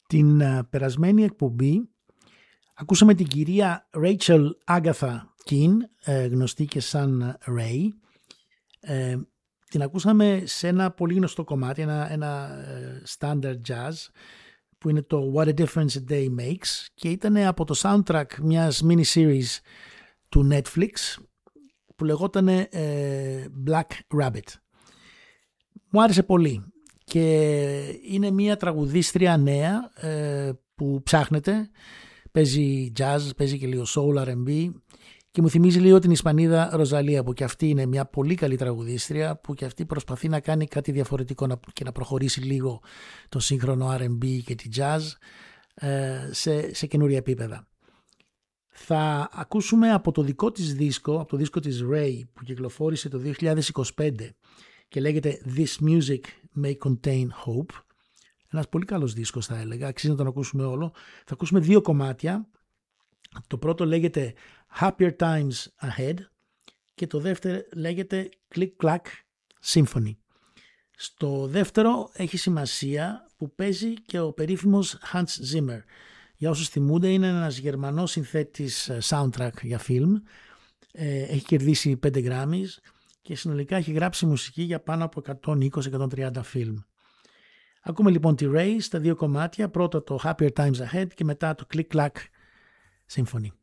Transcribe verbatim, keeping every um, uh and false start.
Την uh, περασμένη εκπομπή ακούσαμε την κυρία Rachel Agatha Keane, ε, γνωστή και σαν Ray. Ε, την ακούσαμε σε ένα πολύ γνωστό κομμάτι, ένα, ένα ε, standard jazz, που είναι το What a Difference a Day Makes, και ήταν από το soundtrack μιας mini-series του Netflix που λεγόταν ε, Black Rabbit. Μου άρεσε πολύ και είναι μια τραγουδίστρια νέα ε, που ψάχνεται. Παίζει jazz, παίζει και λίγο soul, αρ εντ μπι και μου θυμίζει λίγο την Ισπανίδα Ροζαλία, που και αυτή είναι μια πολύ καλή τραγουδίστρια, που και αυτή προσπαθεί να κάνει κάτι διαφορετικό και να προχωρήσει λίγο το σύγχρονο αρ εντ μπι και τη jazz σε, σε καινούρια επίπεδα. Θα ακούσουμε από το δικό της δίσκο, από το δίσκο της Ray που κυκλοφόρησε το δύο χιλιάδες είκοσι πέντε και λέγεται This Music May Contain Hope. Ένας πολύ καλός δίσκος θα έλεγα, αξίζει να τον ακούσουμε όλο. Θα ακούσουμε δύο κομμάτια. Το πρώτο λέγεται Happier Times Ahead και το δεύτερο λέγεται Click Clack Symphony. Στο δεύτερο έχει σημασία που παίζει και ο περίφημος Hans Zimmer. Για όσους θυμούνται, είναι ένας Γερμανός συνθέτης soundtrack για φιλμ. Έχει κερδίσει πέντε Grammys και συνολικά έχει γράψει μουσική για πάνω από εκατόν είκοσι με εκατόν τριάντα φιλμ. Ακούμε λοιπόν τη Ray στα δύο κομμάτια, πρώτα το Happier Times Ahead και μετά το Click Clack Symphony.